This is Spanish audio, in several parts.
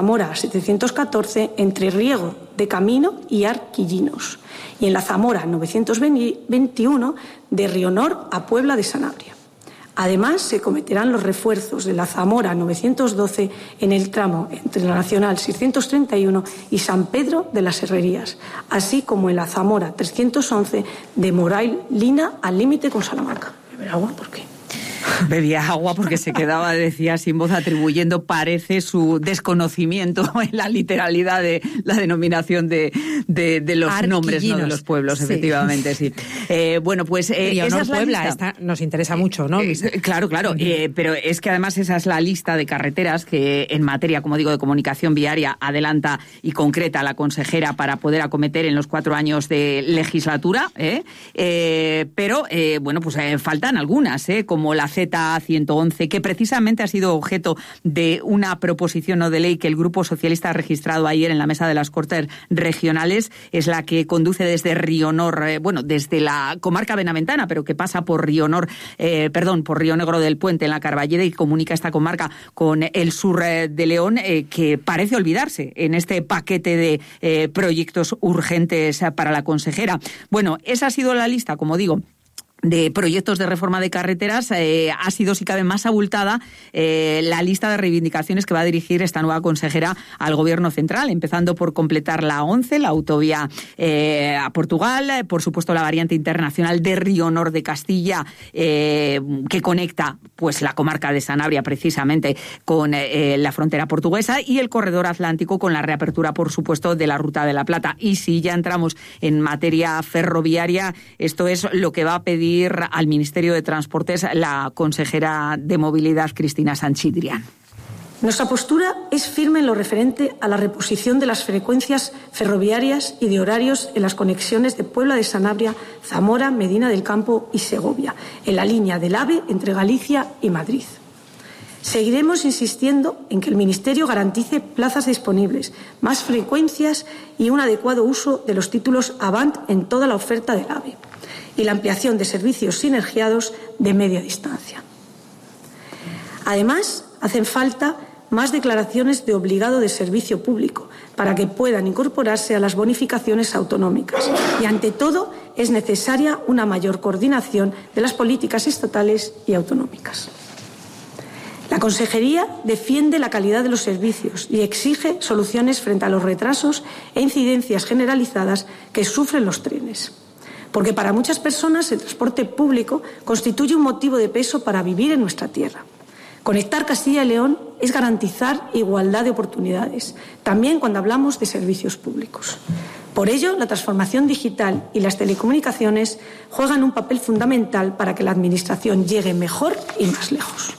Zamora 714 entre Riego de Camino y Arquillinos, y en la Zamora 921 de Rionor a Puebla de Sanabria. Además, se cometerán los refuerzos de la Zamora 912 en el tramo entre la Nacional 631 y San Pedro de las Herrerías, así como en la Zamora 311 de Morail-Lina al límite con Salamanca. ¿Beber agua? ¿Por qué? Bebía agua porque se quedaba, decía sin voz, atribuyendo, parece, su desconocimiento en la literalidad de la denominación de los nombres, ¿no?, de los pueblos, sí. Efectivamente, sí. Bueno, pues esa es la Puebla, lista. Esta nos interesa mucho, ¿no? Claro, pero es que además esa es la lista de carreteras que en materia, como digo, de comunicación viaria adelanta y concreta la consejera para poder acometer en los 4 años de legislatura, pero bueno, pues faltan algunas, como la Z111, que precisamente ha sido objeto de una proposición no de ley que el Grupo Socialista ha registrado ayer en la mesa de las Cortes Regionales. Es la que conduce desde Rionor, desde la comarca benaventana, pero que pasa por Rionor, por Río Negro del Puente, en la Carballeda, y comunica esta comarca con el sur de León, que parece olvidarse en este paquete de proyectos urgentes para la consejera. Bueno, esa ha sido la lista, como digo, de proyectos de reforma de carreteras. Ha sido, si cabe, más abultada la lista de reivindicaciones que va a dirigir esta nueva consejera al Gobierno central, empezando por completar la 11, la autovía a Portugal, por supuesto la variante internacional de Rionor de Castilla, que conecta pues la comarca de Sanabria precisamente con la frontera portuguesa, y el corredor atlántico, con la reapertura, por supuesto, de la Ruta de la Plata. Y si ya entramos en materia ferroviaria, esto es lo que va a pedir al Ministerio de Transportes la consejera de Movilidad, Cristina Sanchidrián. Nuestra postura es firme en lo referente a la reposición de las frecuencias ferroviarias y de horarios en las conexiones de Puebla de Sanabria, Zamora, Medina del Campo y Segovia, en la línea del AVE entre Galicia y Madrid. Seguiremos insistiendo en que el Ministerio garantice plazas disponibles, más frecuencias y un adecuado uso de los títulos Avant en toda la oferta del AVE, y la ampliación de servicios sinergiados de media distancia. Además, hacen falta más declaraciones de obligado de servicio público para que puedan incorporarse a las bonificaciones autonómicas. Y, ante todo, es necesaria una mayor coordinación de las políticas estatales y autonómicas. La Consejería defiende la calidad de los servicios y exige soluciones frente a los retrasos e incidencias generalizadas que sufren los trenes. Porque para muchas personas el transporte público constituye un motivo de peso para vivir en nuestra tierra. Conectar Castilla y León es garantizar igualdad de oportunidades, también cuando hablamos de servicios públicos. Por ello, la transformación digital y las telecomunicaciones juegan un papel fundamental para que la Administración llegue mejor y más lejos.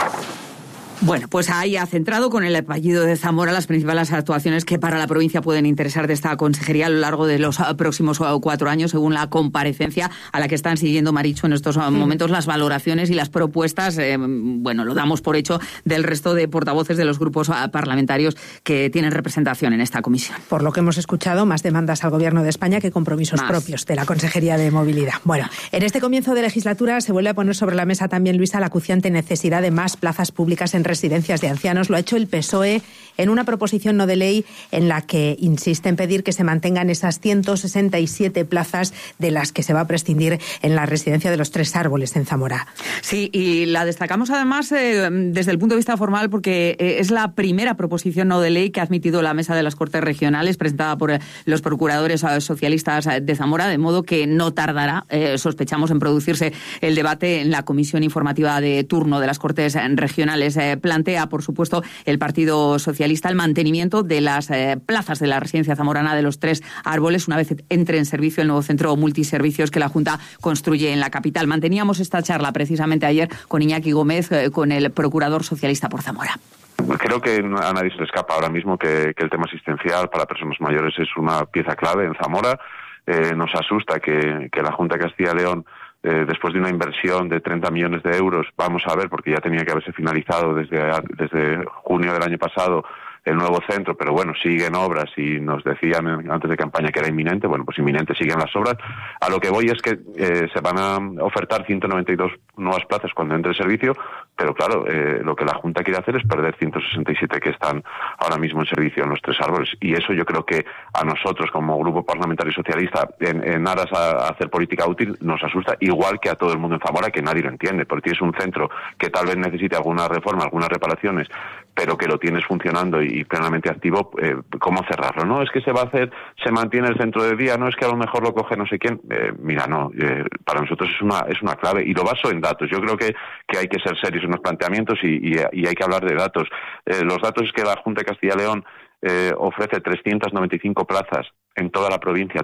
Bueno, pues ahí ha centrado con el apellido de Zamora las principales actuaciones que para la provincia pueden interesar de esta consejería a lo largo de los próximos 4 años, según la comparecencia a la que están siguiendo, Marichu, en estos momentos las valoraciones y las propuestas, lo damos por hecho, del resto de portavoces de los grupos parlamentarios que tienen representación en esta comisión. Por lo que hemos escuchado, más demandas al Gobierno de España que compromisos propios de la Consejería de Movilidad. Bueno, en este comienzo de legislatura se vuelve a poner sobre la mesa también, Luisa, la acuciante necesidad de más plazas públicas en residencias de ancianos. Lo ha hecho el PSOE en una proposición no de ley en la que insiste en pedir que se mantengan esas 167 plazas de las que se va a prescindir en la residencia de los Tres Árboles en Zamora. Sí, y la destacamos además desde el punto de vista formal porque es la primera proposición no de ley que ha admitido la Mesa de las Cortes Regionales, presentada por los procuradores socialistas de Zamora, de modo que no tardará, sospechamos, en producirse el debate en la comisión informativa de turno de las Cortes Regionales. Plantea, por supuesto, el Partido Socialista el mantenimiento de las plazas de la residencia zamorana de los Tres Árboles una vez entre en servicio el nuevo centro multiservicios que la Junta construye en la capital. Manteníamos esta charla precisamente ayer con Iñaki Gómez, con el procurador socialista por Zamora. Creo que a nadie se le escapa ahora mismo que el tema asistencial para personas mayores es una pieza clave en Zamora. Nos asusta que la Junta de Castilla y León, después de una inversión de 30 millones de euros, vamos a ver, porque ya tenía que haberse finalizado desde junio del año pasado, el nuevo centro, pero bueno, siguen obras y nos decían antes de campaña que era inminente. Bueno, pues inminente siguen las obras. A lo que voy es que se van a ofertar 192 nuevas plazas cuando entre el servicio, pero claro, lo que la Junta quiere hacer es perder 167 que están ahora mismo en servicio en los Tres Árboles, y eso yo creo que a nosotros como Grupo Parlamentario Socialista, en aras a hacer política útil, nos asusta, igual que a todo el mundo en Zamora, que nadie lo entiende, porque es un centro que tal vez necesite alguna reforma, algunas reparaciones, pero que lo tienes funcionando y plenamente activo. ¿Cómo cerrarlo? No, es que se va a hacer, se mantiene el centro de día, no es que a lo mejor lo coge no sé quién. Mira, no, para nosotros es una clave, y lo baso en datos. Yo creo que hay que ser serios en los planteamientos y hay que hablar de datos. Los datos es que la Junta de Castilla y León ofrece 395 plazas en toda la provincia,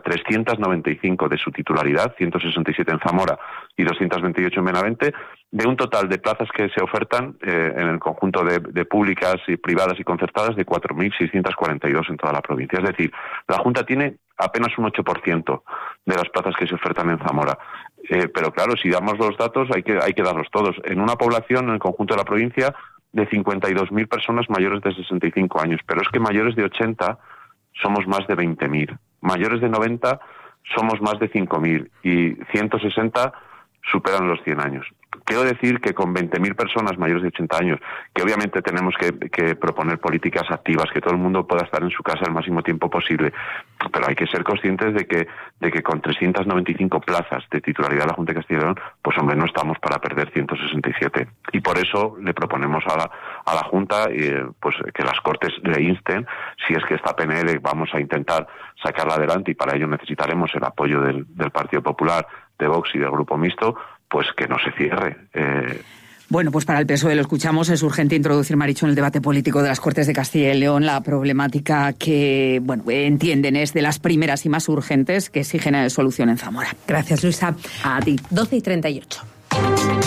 395 de su titularidad, 167 en Zamora y 228 en Benavente, de un total de plazas que se ofertan en el conjunto de públicas y privadas y concertadas de 4.642 en toda la provincia. Es decir, la Junta tiene apenas un 8% de las plazas que se ofertan en Zamora. Pero claro, si damos los datos hay que darlos todos. En una población, en el conjunto de la provincia, de 52.000 personas mayores de 65 años, pero es que mayores de 80 somos más de 20.000, mayores de 90 somos más de 5.000 y 160 superan los 100 años. Quiero decir que con 20.000 personas mayores de 80 años, que obviamente tenemos que proponer políticas activas, que todo el mundo pueda estar en su casa el máximo tiempo posible, pero hay que ser conscientes de que con 395 plazas de titularidad de la Junta de Castilla y León, pues hombre, no estamos para perder 167. Y por eso le proponemos a la Junta pues que las Cortes le insten, si es que esta PNL vamos a intentar sacarla adelante, y para ello necesitaremos el apoyo del Partido Popular, de Vox y del Grupo Mixto, pues que no se cierre. Bueno, pues para el PSOE, lo escuchamos, es urgente introducir, Marichu, en el debate político de las Cortes de Castilla y León la problemática que, bueno, entienden es de las primeras y más urgentes que exigen solución en Zamora. Gracias, Luisa. A ti. 12:38.